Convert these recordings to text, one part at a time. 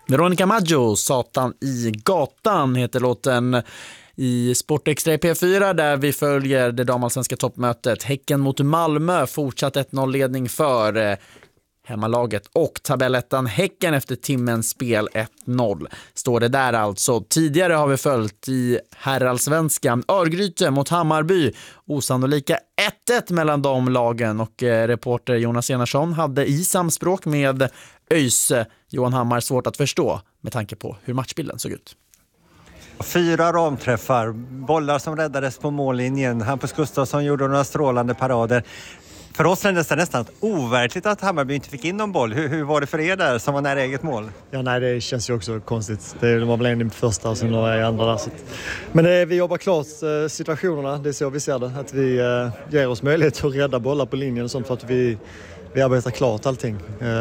Veronica Maggio, Satan i gatan heter låten i Sportextra i P4 där vi följer det damallsvenska toppmötet. Häcken mot Malmö, fortsatt 1-0-ledning för hemmalaget och tabellettan Häcken efter timmens spel 1-0. Står det där alltså. Tidigare har vi följt i herrallsvenskan Örgryte mot Hammarby. Osannolika 1-1 mellan de lagen och reporter Jonas Enarsson hade i samspråk med ÖIS Johan Hammar svårt att förstå med tanke på hur matchbilden såg ut. 4 ramträffar, bollar som räddades på mållinjen. Hampus Gustafsson gjorde några strålande parader. För oss kändes det nästan overkligt att Hammarby inte fick in någon boll. Hur var det för er där som var nära eget mål? Ja, nej, det känns ju också konstigt. Det var väl en i första och sen några i andra där. Så. Men vi jobbar klart situationerna, det är så vi ser det. Att vi ger oss möjlighet att rädda bollar på linjen och sånt för att vi arbetar klart allting.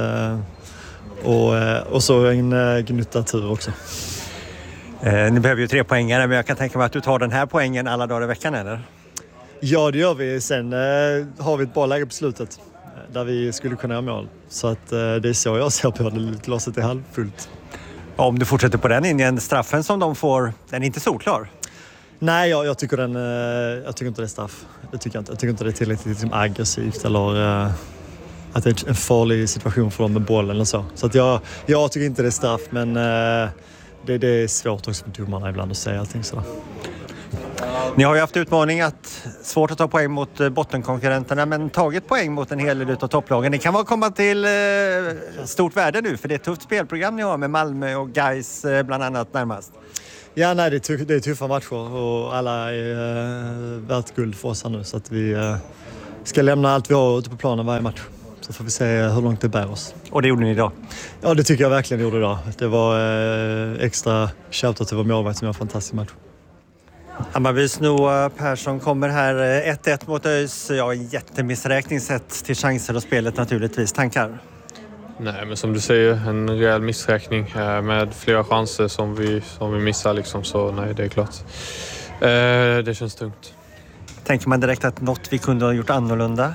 Och så en gnutta tur också. Ni behöver ju 3 poängare, men jag kan tänka mig att du tar den här poängen alla dagar i veckan, eller? Ja, det gör vi. Sen har vi ett bra läge på slutet där vi skulle kunna göra mål. Så att det är så jag ser på det. Glaset är halvfullt. Ja, om du fortsätter på den linjen, straffen som de får, den är inte solklar. Nej, jag tycker inte det är straff. Det tycker jag inte. Jag tycker inte det är tillräckligt aggressivt eller att det är en farlig situation för dem med bollen eller så. Så att jag tycker inte det är straff, men det är svårt också för domarna ibland att säga allting så. Ni har ju haft utmaning svårt att ta poäng mot bottenkonkurrenterna, men tagit poäng mot en hel del av topplagen. Ni kan väl komma till stort värde nu, för det är ett tufft spelprogram ni har med Malmö och Gais bland annat närmast. Ja, nej, det är tuffa matcher och alla är värt guld för oss här nu, så att vi ska lämna allt vi har ute på planen varje match. Så får vi se hur långt det bär oss. Och det gjorde ni idag? Ja, det tycker jag verkligen vi gjorde idag. Det var extra shoutout till vår målvakt som gör en fantastisk match. Hammarbys Noah Persson kommer här 1-1 mot ÖIS. Ja, en jättemissräkning sett till chanser och spelet naturligtvis. Tankar? Nej, men som du säger, en rejäl missräkning med flera chanser som vi missar liksom, så nej, det är klart. Det känns tungt. Tänker man direkt att något vi kunde ha gjort annorlunda?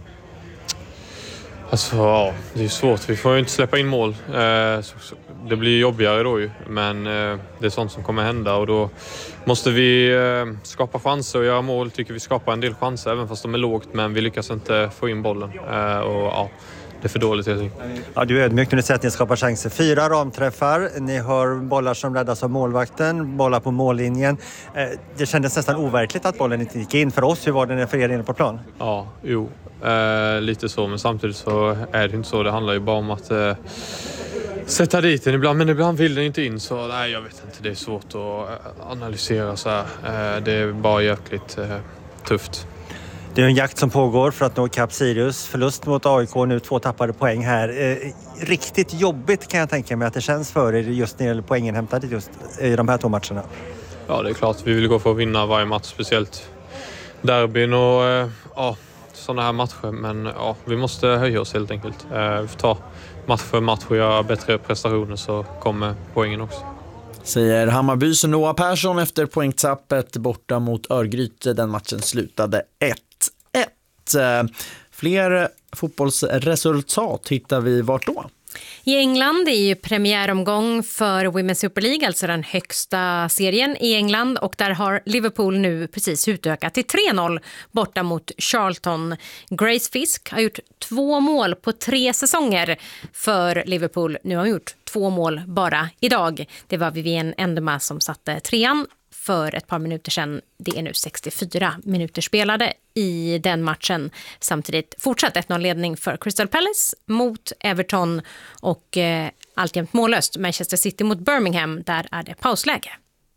Alltså, ja, det är svårt. Vi får ju inte släppa in mål. Det blir jobbigare då ju. Men det är sånt som kommer hända och då måste vi skapa chanser och göra mål. Tycker vi skapar en del chanser även fast de är lågt, men vi lyckas inte få in bollen. Och ja, det är för dåligt helt enkelt. Ja, du är ödmjuk när du säger att ni skapar chanser. 4 ramträffar. Ni har bollar som räddas av målvakten, bollar på mållinjen. Det kändes nästan overkligt att bollen inte gick in för oss. Hur var det för er inne på plan? Ja, jo. Lite så, men samtidigt så är det inte så. Det handlar ju bara om att sätta dit den ibland, men ibland vill den inte in. Så nej, jag vet inte. Det är svårt att analysera så här. Det är bara jäkligt tufft. Det är en jakt som pågår för att nå ikapp Sirius. Förlust mot AIK, nu 2 tappade poäng här. Riktigt jobbigt kan jag tänka mig att det känns för er just när det gäller poängen hämtade just i de här 2 matcherna. Ja, det är klart. Vi vill gå för att vinna varje match, speciellt derbyn och sådana här matcher. Men ja, vi måste höja oss helt enkelt. Vi får ta match för match och göra bättre prestationer så kommer poängen också. Säger Hammarbys Noah Persson efter poängtappet borta mot Örgryte. Den matchen slutade 1-1. Fler fotbollsresultat hittar vi vart då? I England är ju premiäromgång för Women's Super League, alltså den högsta serien i England, och där har Liverpool nu precis utökat till 3-0 borta mot Charlton. Grace Fisk har gjort 2 mål på 3 säsonger för Liverpool. Nu har hon gjort 2 mål bara idag. Det var Vivienne Endema som satte 3:an för ett par minuter sedan. Det är nu 64 minuter spelade i den matchen. Samtidigt fortsatt 1-0-ledning för Crystal Palace mot Everton och alltjämt mållöst Manchester City mot Birmingham. Där är det pausläge.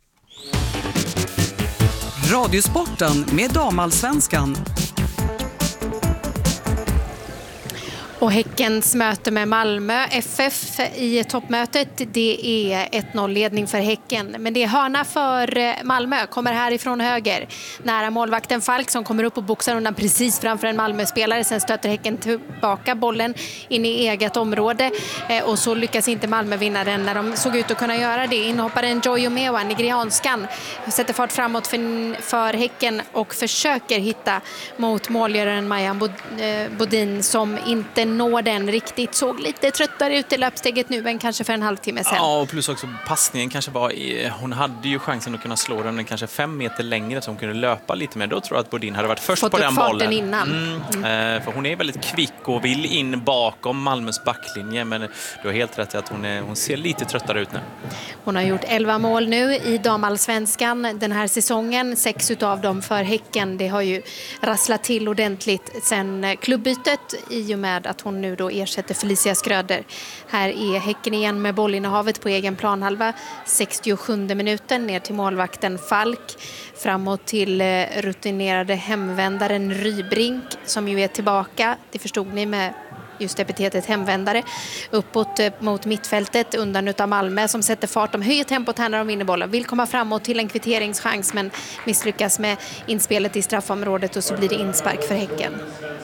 Radiosporten med damallsvenskan. Och Häckens möte med Malmö FF i toppmötet, det är 1-0-ledning för Häcken. Men det är hörna för Malmö, kommer härifrån höger. Nära målvakten Falk som kommer upp och boxar undan precis framför en Malmö-spelare. Sen stöter Häcken tillbaka bollen in i eget område. Och så lyckas inte Malmö vinna den när de såg ut att kunna göra det. Inhopparen Joy Omewa, nigerianskan, sätter fart framåt för Häcken och försöker hitta mot målgöraren Maja Bodin som inte nå den riktigt. Såg lite tröttare ut i löpsteget nu än kanske för en halvtimme sedan. Ja, och plus också passningen kanske hon hade ju chansen att kunna slå den kanske 5 meter längre så hon kunde löpa lite mer. Då tror jag att Bodin hade varit först på den bollen. Innan. För hon är väldigt kvick och vill in bakom Malmös backlinje, men du har helt rätt i att hon ser lite tröttare ut nu. Hon har gjort 11 mål nu i damallsvenskan den här säsongen. 6 utav dem för Häcken. Det har ju rasslat till ordentligt sen klubbytet i och med att hon nu då ersätter Felicia Skröder. Här är Häcken igen med bollinnehavet på egen planhalva. 67:e minuten ner till målvakten Falk. Framåt till rutinerade hemvändaren Rybrink som ju är tillbaka. Det förstod ni med just epitetet hemvändare. Uppåt mot mittfältet undan utav Malmö som sätter fart. De höjer tempot här när de vinner bollen. Vill komma framåt till en kvitteringschans men misslyckas med inspelet i straffområdet och så blir det inspark för Häcken.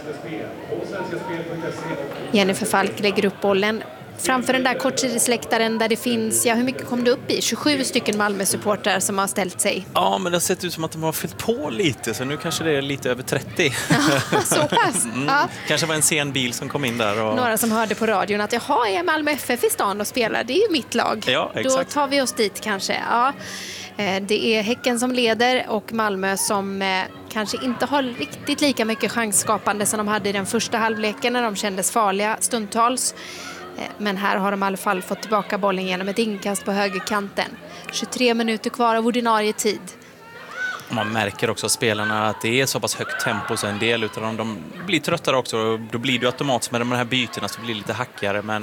Jennifer Falk lägger upp bollen framför den där kortsidesläktaren där det finns, hur mycket kom det upp i? 27 stycken Malmö-supportrar som har ställt sig. Ja, men det har sett ut som att de har fyllt på lite, så nu kanske det är lite över 30. Så pass? Ja. Kanske var en sen bil som kom in där. Och... Några som hörde på radion att är Malmö FF i stan och spelar, det är ju mitt lag. Ja, exakt. Då tar vi oss dit kanske. Ja. Det är Häcken som leder och Malmö som kanske inte har riktigt lika mycket chansskapande som de hade i den första halvleken när de kändes farliga stundtals. Men här har de i alla fall fått tillbaka bollen genom ett inkast på högerkanten. 23 minuter kvar av ordinarie tid. Man märker också spelarna att det är så pass högt tempo så en del utav dem de blir tröttare också. Då blir det automatiskt med de här bytena så blir det lite hackigare. Men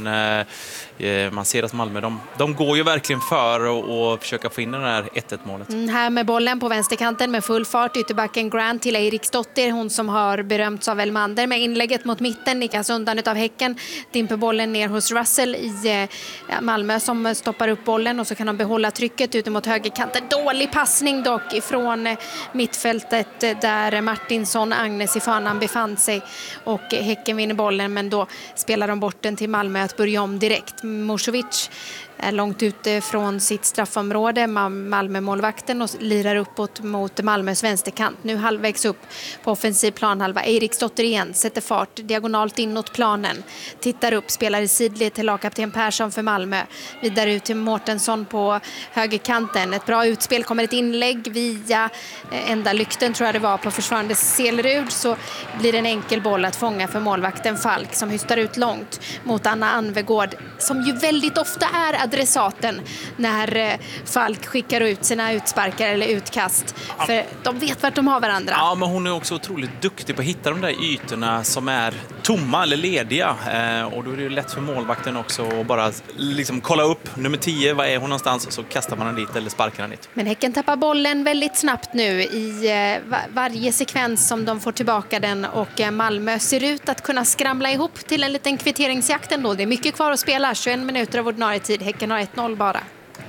man ser att Malmö, de går ju verkligen för och försöka få in det här 1-1-målet. Här med bollen på vänsterkanten med full fart. Ytterbacken Grant till Eriksdotter. Hon som har berömts av Elmander med inlägget mot mitten. Nickas undan utav Häcken. Dimper bollen ner hos Russell i Malmö som stoppar upp bollen. Och så kan de behålla trycket ute mot högerkanten. Dålig passning dock ifrån mittfältet där Martinsson, Agnes i Fanan befann sig och Häcken vinner bollen men då spelar de bort den till Malmö att börja om direkt. Moskovic är långt ute från sitt straffområde, Malmö-målvakten och lirar uppåt mot Malmös vänsterkant. Nu halvvägs upp på offensiv planhalva. Eriksdotter igen, sätter fart diagonalt inåt planen. Tittar upp, spelar i sidled till lagkapten Persson för Malmö. Vidare ut till Mårtensson på högerkanten. Ett bra utspel, kommer ett inlägg via enda lykten tror jag det var på försvarande Selerud, så blir det en enkel boll att fånga för målvakten Falk som hystar ut långt mot Anna Anvegård som ju väldigt ofta är adressaten när Falk skickar ut sina utsparkar eller utkast. För de vet vart de har varandra. Ja, men hon är också otroligt duktig på att hitta de där ytorna som är tomma eller lediga. Och då är det ju lätt för målvakten också att bara liksom kolla upp nummer 10, var är hon någonstans, och så kastar man den dit eller sparkar den dit. Men Häcken tappar bollen väldigt snabbt nu i varje sekvens som de får tillbaka den och Malmö ser ut att kunna skramla ihop till en liten kvitteringsjakt ändå. Det är mycket kvar att spela, 21 minuter av ordinarie tid. Häcken har 1-0 bara.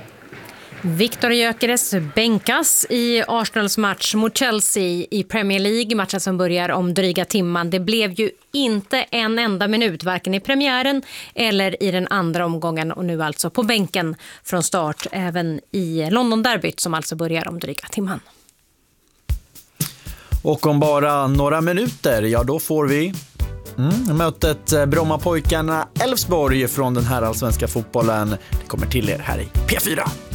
Viktor Gyökeres bänkas i Arsenals match mot Chelsea i Premier League, matchen som börjar om dryga timman. Det blev ju inte en enda minut, varken i premiären eller i den andra omgången, och nu alltså på bänken från start även i London-derbyt som alltså börjar om dryga timman. Och om bara några minuter, då får vi mötet Brommapojkarna Elfsborg från den här allsvenska fotbollen. Det kommer till er här i P4.